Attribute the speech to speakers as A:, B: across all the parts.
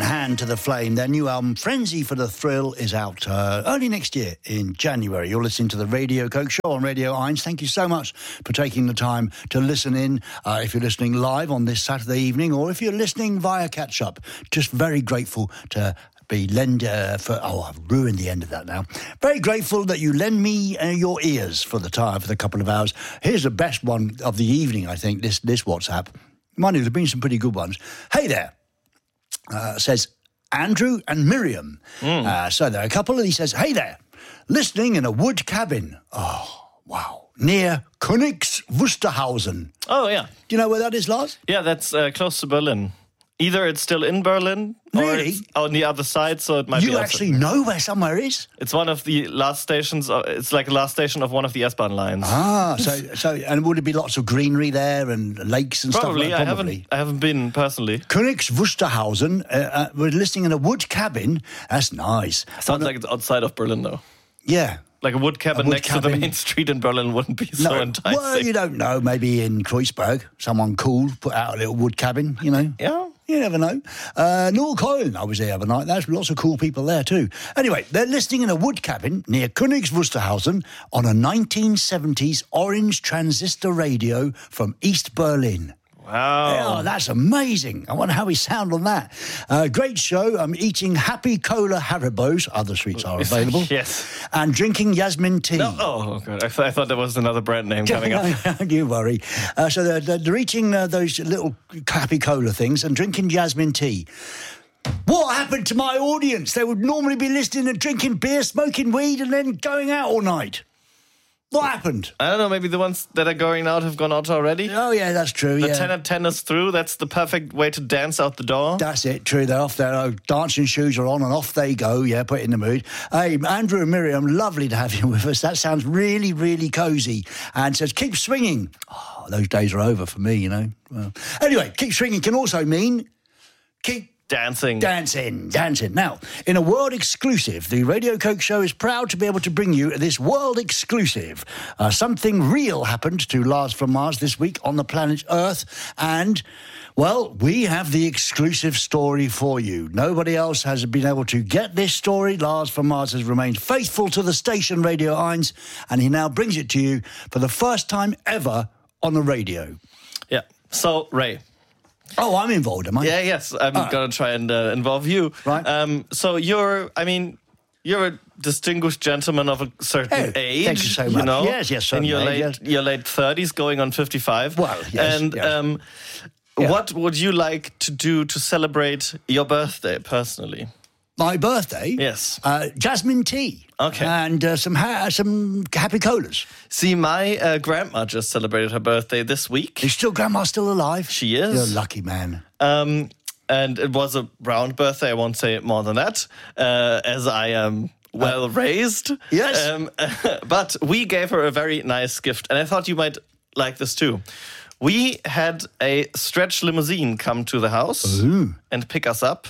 A: and Hand to the Flame. Their new album, Frenzy for the Thrill, is out early next year in January. You're listening to the Radio Coke Show on Radio 1. Thank you so much for taking the time to listen in. If you're listening live on this Saturday evening, or if you're listening via catch-up, just very grateful to be I've ruined the end of that now. Very grateful that you lend me your ears for the couple of hours. Here's the best one of the evening, I think, this WhatsApp. Mind you, there's been some pretty good ones. Hey there, says Andrew and Miriam. So they're a couple, and he says, hey there, listening in a wood cabin. Oh, wow. Near Königs Wusterhausen.
B: Oh, yeah.
A: Do you know where that is, Lars?
B: Yeah, that's close to Berlin. Either it's still in Berlin, or
A: really?
B: It's on the other side, so it might be...
A: You actually know where somewhere is?
B: It's one of the last stations. It's like the last station of one of the S-Bahn lines.
A: Ah, so and would it be lots of greenery there and lakes and
B: Probably,
A: stuff like that?
B: I haven't been personally.
A: Königs Wusterhausen, we're listening in a wood cabin. That's nice.
B: Sounds like it's outside of Berlin, though.
A: Yeah.
B: Like a wood cabin next to the main street in Berlin wouldn't be so enticing.
A: Well, you don't know. Maybe in Kreuzberg, someone cool put out a little wood cabin, you know.
B: Yeah.
A: You never know. Norrkölen, I was there the other night. There's lots of cool people there too. Anyway, they're listening in a wood cabin near Königs Wusterhausen on a 1970s orange transistor radio from East Berlin.
B: Wow.
A: Oh, that's amazing. I wonder how we sound on that. Great show. I'm eating Happy Cola Haribos. Other sweets are available.
B: Yes.
A: And drinking Yasmin tea.
B: No. Oh, God. I thought there was another brand name coming up.
A: Don't you worry. So they're eating those little Happy Cola things and drinking Yasmin tea. What happened to my audience? They would normally be listening and drinking beer, smoking weed, and then going out all night. What happened?
B: I don't know, maybe the ones that are going out have gone out already.
A: Oh, yeah, that's true.
B: The 10 at 10 is through. That's the perfect way to dance out the door.
A: That's it, true. They're off their dancing shoes are on and off they go. Yeah, put it in the mood. Hey, Andrew and Miriam, lovely to have you with us. That sounds really, really cosy. And says, keep swinging. Oh, those days are over for me, you know. Well, anyway, keep swinging can also mean keep
B: Dancing.
A: Now, in a world exclusive, the Radio Coke Show is proud to be able to bring you this world exclusive. Something real happened to Lars from Mars this week on the planet Earth, and, well, we have the exclusive story for you. Nobody else has been able to get this story. Lars from Mars has remained faithful to the station Radio 1, and he now brings it to you for the first time ever on the radio.
B: Yeah. So, Ray.
A: Oh, I'm involved, am I?
B: Yeah, yes. I'm going to try and involve you.
A: Right.
B: So you're a distinguished gentleman of a certain age.
A: Thank you so much.
B: You know?
A: Yes,
B: in your
A: age,
B: your late 30s, going on 55.
A: Well, yes.
B: And what would you like to do to celebrate your birthday, personally?
A: My birthday?
B: Yes.
A: Jasmine tea.
B: Okay.
A: And some Happy Colas.
B: See, my grandma just celebrated her birthday this week.
A: Is Grandma still alive?
B: She is.
A: You're a lucky man.
B: And it was a round birthday. I won't say more than that, as I am well raised.
A: Yes.
B: But we gave her a very nice gift, and I thought you might like this too. We had a stretch limousine come to the house and pick us up.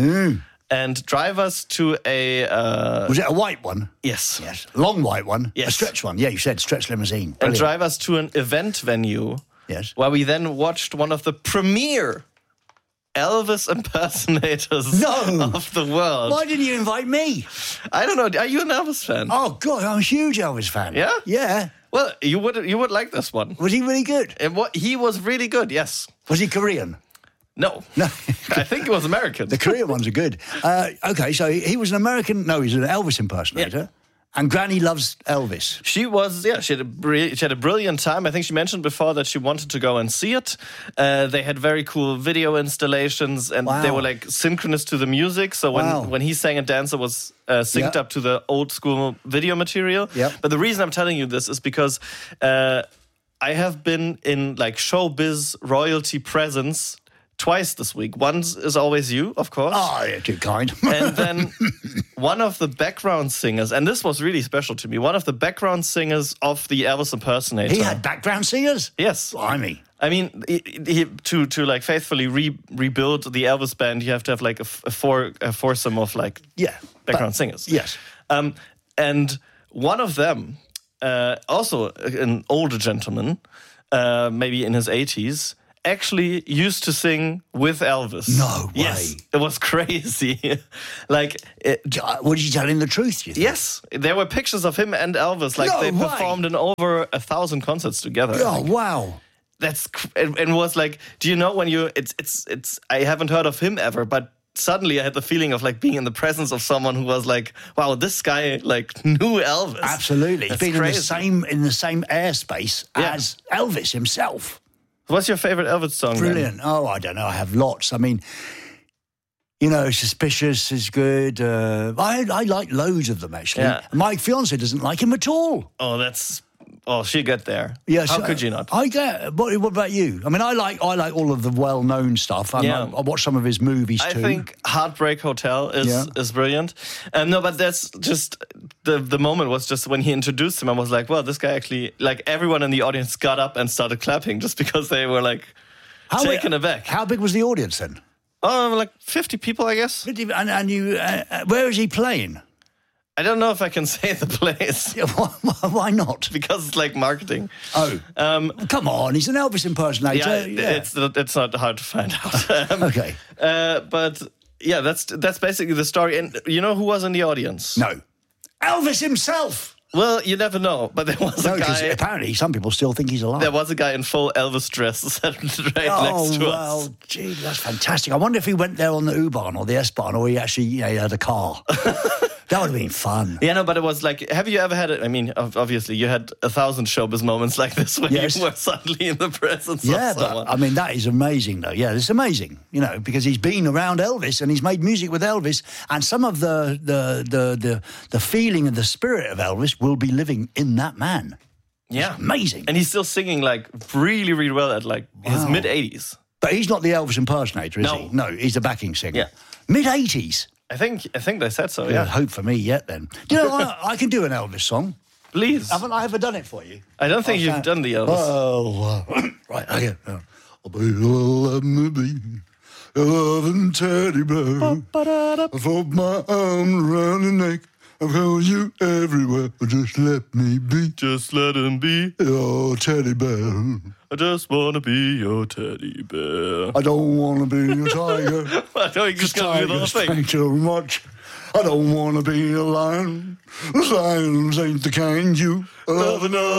B: And drive us to a...
A: Was it a white one?
B: Yes.
A: Yes. Long white one?
B: Yes.
A: A stretch one? Yeah, you said stretch limousine. Brilliant.
B: And drive us to an event venue.
A: Yes.
B: Where we then watched one of the premier Elvis impersonators of the world.
A: Why didn't you invite me?
B: I don't know. Are you an Elvis fan?
A: Oh, God, I'm a huge Elvis fan.
B: Yeah?
A: Yeah.
B: Well, you would like this one.
A: Was he really good?
B: He was really good, yes.
A: Was he Korean?
B: No. I think he was American.
A: The Korean ones are good. Okay, so he was an American... No, he's an Elvis impersonator. Yeah. And Granny loves Elvis.
B: She was, she had a brilliant time. I think she mentioned before that she wanted to go and see it. They had very cool video installations, and they were like synchronous to the music. So when he sang and danced, it was synced up to the old school video material.
A: Yep.
B: But the reason I'm telling you this is because I have been in like showbiz royalty presence twice this week. Once is always you, of course.
A: Oh, you're too kind.
B: And then one of the background singers, and this was really special to me, one of the background singers of the Elvis impersonator.
A: He had background singers?
B: Yes.
A: Blimey.
B: I mean, to like faithfully rebuild the Elvis band, you have to have like a foursome of like background singers.
A: Yes.
B: And one of them, also an older gentleman, maybe in his 80s, actually used to sing with Elvis.
A: No way.
B: Yes, it was crazy.
A: What did you tell him the truth?
B: Yes, there were pictures of him and Elvis. Like they performed in over 1,000 concerts together.
A: Oh wow.
B: And was like, do you know when you? It's. I haven't heard of him ever, but suddenly I had the feeling of like being in the presence of someone who was like, wow, this guy like knew Elvis.
A: Absolutely.
B: That's
A: being
B: crazy.
A: in the same airspace as Elvis himself.
B: What's your favorite Elvis song?
A: Brilliant.
B: Then?
A: Oh, I don't know. I have lots. I mean, you know, Suspicious is good. I like loads of them, actually.
B: Yeah.
A: My fiancée doesn't like him at all.
B: Oh, she got there.
A: Yes,
B: How could you not?
A: I get. What about you? I mean, I like all of the well-known stuff. I watch some of his movies too.
B: I think Heartbreak Hotel is brilliant. No, but that's just the moment was just when he introduced him. I was like, well, this guy actually, like everyone in the audience got up and started clapping just because they were like taken aback.
A: How big was the audience then?
B: Oh, like 50 people, I guess.
A: 50, and you, where is he playing?
B: I don't know if I can say the place.
A: Yeah, why not?
B: Because it's like marketing.
A: Oh, come on! He's an Elvis impersonator.
B: Yeah. It's not hard to find out.
A: Okay,
B: but yeah, that's basically the story. And you know who was in the audience?
A: No, Elvis himself.
B: Well, you never know. But there was a guy.
A: Apparently, some people still think he's alive.
B: There was a guy in full Elvis dress right next to us.
A: Oh, well, gee, that's fantastic. I wonder if he went there on the U-Bahn or the S-Bahn, or he actually he had a car. That would have been fun.
B: Yeah, no, but it was like, have you ever had it? I mean, obviously, you had 1,000 showbiz moments like this when you were suddenly in the presence of someone.
A: But, I mean, that is amazing, though. Yeah, it's amazing, you know, because he's been around Elvis and he's made music with Elvis, and some of the feeling and the spirit of Elvis will be living in that man.
B: Yeah.
A: It's amazing.
B: And he's still singing, like, really, really well at, like, his mid-80s.
A: But he's not the Elvis impersonator, is he? No, he's the backing singer.
B: Yeah.
A: Mid-80s.
B: I think they said so, yeah.
A: Hope for me yet, then. Do you know, I can do an Elvis song.
B: Please.
A: Haven't I ever done it for you?
B: I don't think you've done the Elvis.
A: Oh, right, okay. Oh, baby, let me be your loving teddy bear. For my arm around your neck. I've held you everywhere. Just let me be.
B: Just let him be
A: your teddy bear.
B: I just want to be your teddy bear.
A: I don't want to be a tiger.
B: I know you're just going to do the whole thing.
A: Thank you very much. I don't want to be a lion. Lions ain't the kind you love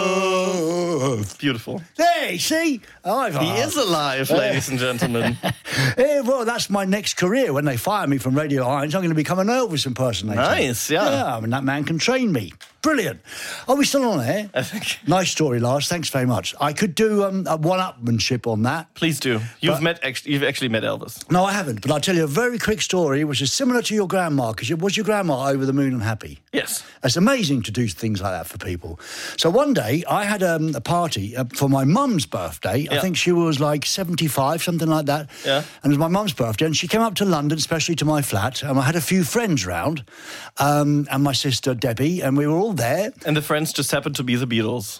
A: enough.
B: Beautiful.
A: Hey, see?
B: He is alive, ladies and gentlemen.
A: Hey, well, that's my next career. When they fire me from Radio Heinz, I'm going to become an Elvis impersonator.
B: Nice, yeah.
A: Yeah, I mean, that man can train me. Brilliant. Are we still on air?
B: I think.
A: Nice story, Lars. Thanks very much. I could do a one-upmanship on that.
B: Please do. You've actually met Elvis.
A: No, I haven't. But I'll tell you a very quick story, which is similar to your grandma, because was your grandma over the moon and happy?
B: Yes.
A: It's amazing to do things like that for people. So one day, I had a party for my mum's birthday. Yeah. I think she was like 75, something like that.
B: Yeah.
A: And it was my mum's birthday, and she came up to London, especially to my flat, and I had a few friends round, and my sister Debbie, and we were all there.
B: And the friends just happened to be the Beatles.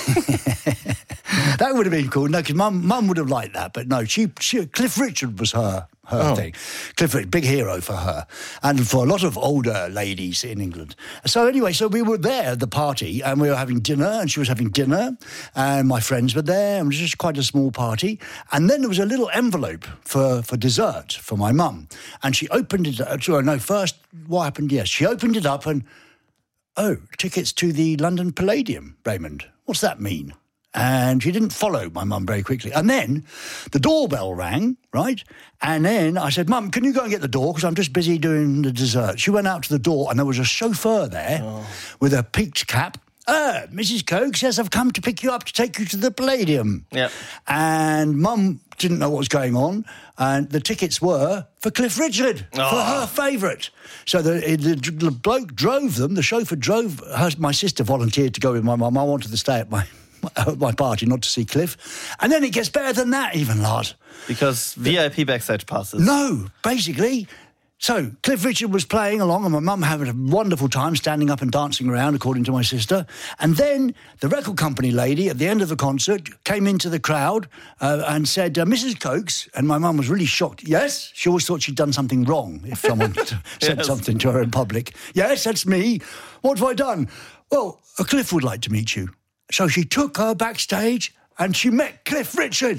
A: That would have been cool. No, because Mum would have liked that, but no, she Cliff Richard was her thing. Cliff Richard, big hero for her, and for a lot of older ladies in England. So anyway, so we were there at the party, and we were having dinner, and she was having dinner, and my friends were there, and it was just quite a small party. And then there was a little envelope for dessert for my mum, and she opened it. First, what happened? Yes, she opened it up and. Oh, tickets to the London Palladium, Raymond. What's that mean? And she didn't follow my mum very quickly. And then the doorbell rang, right? And then I said, Mum, can you go and get the door? Because I'm just busy doing the dessert. She went out to the door and there was a chauffeur there with a peaked cap. Mrs. Coke says I've come to pick you up to take you to the Palladium.
B: Yeah.
A: And Mum didn't know what was going on, and the tickets were for Cliff Richard, for her favourite. So the bloke drove them, the chauffeur drove her, my sister volunteered to go with my mum. I wanted to stay at my party, not to see Cliff. And then it gets better than that even, Lars.
B: Because VIP backstage passes.
A: No, basically... So, Cliff Richard was playing along, and my mum had a wonderful time standing up and dancing around, according to my sister. And then the record company lady, at the end of the concert, came into the crowd and said, Mrs. Cokes, and my mum was really shocked. Yes? She always thought she'd done something wrong if someone said something to her in public. Yes, that's me. What have I done? Well, Cliff would like to meet you. So she took her backstage, and she met Cliff Richard.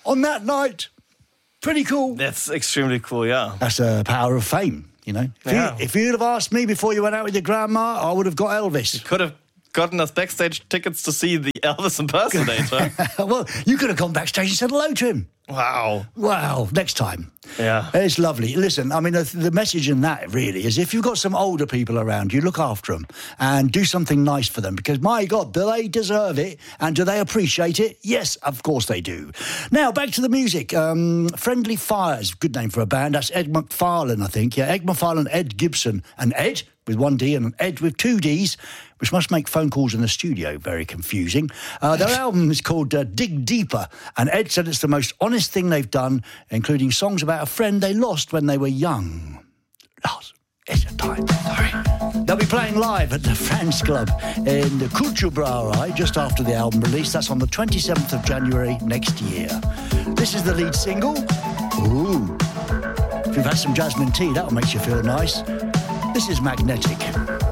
A: on that night. Pretty cool.
B: That's extremely cool, yeah.
A: That's the power of fame, you know. If you'd have asked me before you went out with your grandma, I would have got Elvis.
B: You could have gotten us backstage tickets to see the Elvis impersonator.
A: Well, you could have gone backstage and said hello to him. Wow, next time.
B: Yeah.
A: It's lovely. Listen, I mean, the message in that really is if you've got some older people around, you look after them and do something nice for them because, my God, do they deserve it and do they appreciate it? Yes, of course they do. Now, back to the music. Friendly Fires, good name for a band. That's Ed McFarlane, I think. Yeah, Ed McFarlane, Ed Gibson, and Ed with one D and an Ed with two Ds, which must make phone calls in the studio very confusing. Their album is called Dig Deeper, and Ed said it's the most honest thing they've done, including songs about a friend they lost when they were young. Lost. It's a time. Sorry. They'll be playing live at the Fans Club in the Kulturbrauerei just after the album release. That's on the 27th of January next year. This is the lead single. Ooh. If you've had some jasmine tea, that'll make you feel nice. This is Magnetic.